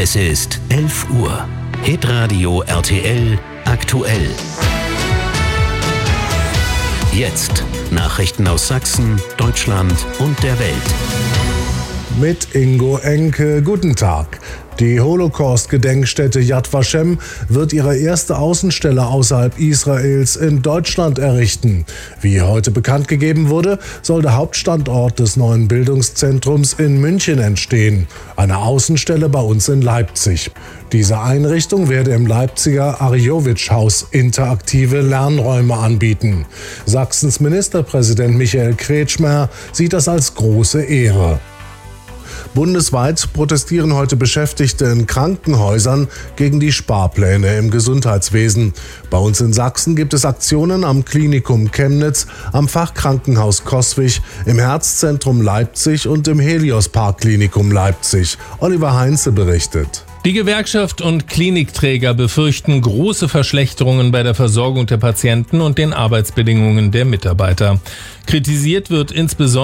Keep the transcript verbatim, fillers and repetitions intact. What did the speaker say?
Es ist elf Uhr. Hitradio R T L aktuell. Jetzt Nachrichten aus Sachsen, Deutschland und der Welt. Mit Ingo Enke, guten Tag. Die Holocaust-Gedenkstätte Yad Vashem wird ihre erste Außenstelle außerhalb Israels in Deutschland errichten. Wie heute bekannt gegeben wurde, soll der Hauptstandort des neuen Bildungszentrums in München entstehen. Eine Außenstelle bei uns in Leipzig. Diese Einrichtung werde im Leipziger Arjowitsch-Haus interaktive Lernräume anbieten. Sachsens Ministerpräsident Michael Kretschmer sieht das als große Ehre. Bundesweit protestieren heute Beschäftigte in Krankenhäusern gegen die Sparpläne im Gesundheitswesen. Bei uns in Sachsen gibt es Aktionen am Klinikum Chemnitz, am Fachkrankenhaus Coswig, im Herzzentrum Leipzig und im Helios-Park-Klinikum Leipzig. Oliver Heinze berichtet. Die Gewerkschaft und Klinikträger befürchten große Verschlechterungen bei der Versorgung der Patienten und den Arbeitsbedingungen der Mitarbeiter. Kritisiert wird insbesondere